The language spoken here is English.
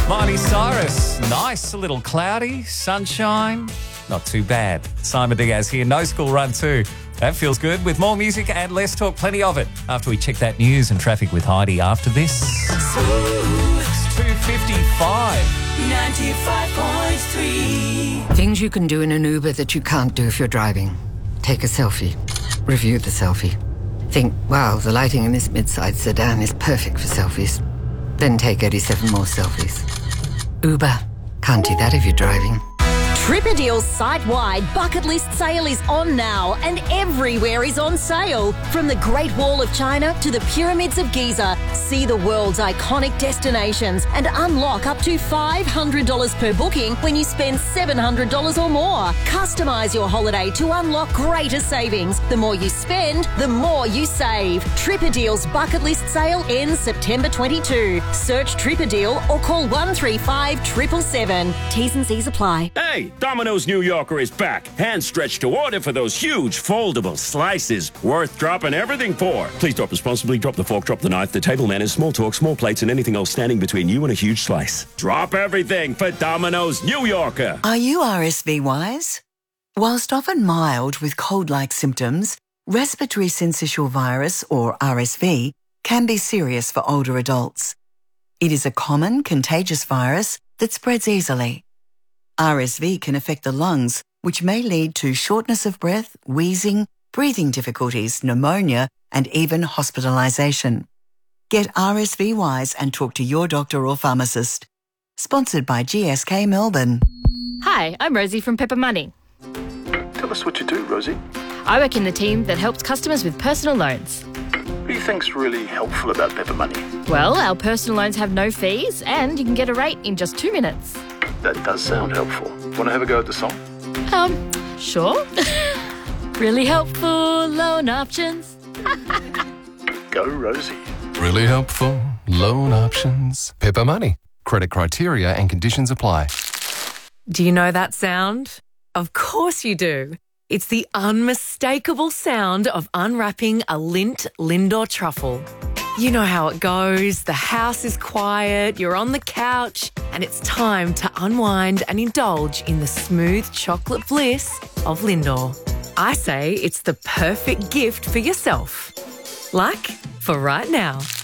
Miley Cyrus, nice, a little cloudy, sunshine, not too bad. Simon Diaz here, No School Run too. That feels good. With more music and less talk, plenty of it. After we check that news and traffic with Heidi after this. It's 2:55. 95.3. Things you can do in an Uber that you can't do if you're driving. Take a selfie. Review the selfie. Think, wow, the lighting in this mid-size sedan is perfect for selfies. Then take 87 more selfies. Uber. Can't do that if you're driving. Tripadeal's site-wide bucket list sale is on now, and everywhere is on sale. From the Great Wall of China to the Pyramids of Giza, see the world's iconic destinations and unlock up to $500 per booking when you spend $700 or more. Customise your holiday to unlock greater savings. The more you spend, the more you save. Tripadeal's bucket list sale ends September 22. Search Tripadeal or call 135 777. T's and C's apply. Hey, Domino's New Yorker is back. Hand stretched to order for those huge foldable slices. Worth dropping everything for. Please drop responsibly. Drop the fork, drop the knife, the table manners, small talk, small plates, and anything else standing between you and a huge slice. Drop everything for Domino's New Yorker. Are you RSV wise? Whilst often mild with cold-like symptoms, respiratory syncytial virus, or RSV, can be serious for older adults. It is a common contagious virus that spreads easily. RSV can affect the lungs, which may lead to shortness of breath, wheezing, breathing difficulties, pneumonia, and even hospitalisation. Get RSV wise and talk to your doctor or pharmacist. Sponsored by GSK Melbourne. Hi, I'm Rosie from Pepper Money. Tell us what you do, Rosie. I work in the team that helps customers with personal loans. What do you think's really helpful about Pepper Money? Well, our personal loans have no fees and you can get a rate in just 2 minutes. That does sound helpful. Want to have a go at the song? Sure. Really helpful loan options. Go, Rosie. Really helpful loan options. Pepper Money. Credit criteria and conditions apply. Do you know that sound? Of course you do. It's the unmistakable sound of unwrapping a Lindt Lindor truffle. You know how it goes. The house is quiet, you're on the couch, and it's time to unwind and indulge in the smooth chocolate bliss of Lindor. I say it's the perfect gift for yourself. Like for right now.